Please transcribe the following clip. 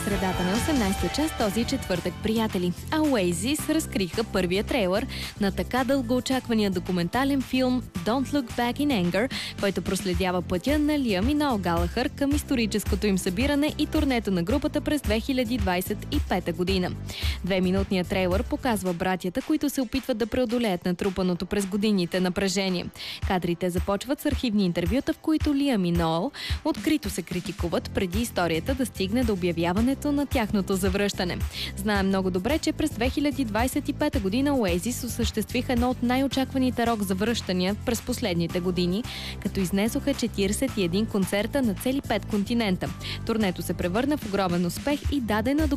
средата на 18-та час този четвъртък, приятели. А Oasis разкриха първия трейлър на така дългоочаквания документален филм Don't Look Back in Anger, който проследява пътя на Лиам и Ноел Галахър към историческото им събиране и турнето на групата през 2025 година. 2-минутният трейлър показва братята, които се опитват да преодолеят натрупаното през годините напрежение. Кадрите започват с архивни интервюта, в които Лиам и Ноел открито се критикуват преди историята да стигне до обявяването на тяхното завръщане. Знаем много добре, че през 2025 година Oasis осъществиха едно от най-очакваните рок завръщания през последните години, като изнесоха 41 концерта на цели 5 континента. Турнето се превърна в огромен успех и даде на